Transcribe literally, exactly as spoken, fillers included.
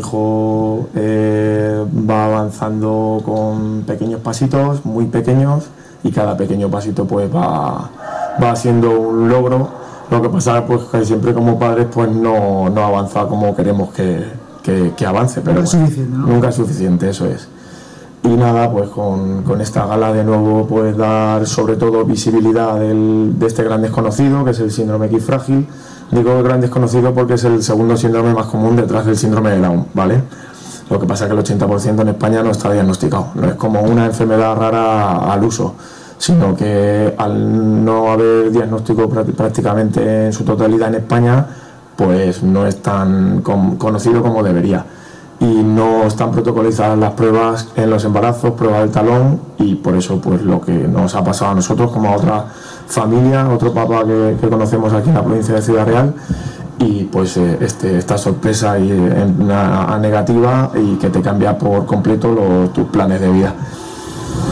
hijo eh, va avanzando con pequeños pasitos, muy pequeños, y cada pequeño pasito pues va, va siendo un logro. Lo que pasa pues que siempre como padres pues no, no avanza como queremos que, que, que avance, pero nunca es bueno, suficiente, ¿no? Nunca es suficiente, eso es. Y nada, pues con, con esta gala de nuevo pues dar sobre todo visibilidad del, de este gran desconocido, que es el síndrome X frágil. Digo gran desconocido porque es el segundo síndrome más común detrás del síndrome de Down, ¿vale? Lo que pasa es que el ochenta por ciento en España no está diagnosticado, no es como una enfermedad rara al uso, sino que al no haber diagnóstico prácticamente en su totalidad en España, pues no es tan conocido como debería. Y no están protocolizadas las pruebas en los embarazos, pruebas del talón, y por eso pues lo que nos ha pasado a nosotros como a otra familia, otro papá que, que conocemos aquí en la provincia de Ciudad Real, y pues eh, este, esta sorpresa y, eh, en una, a negativa, y que te cambia por completo los, tus planes de vida.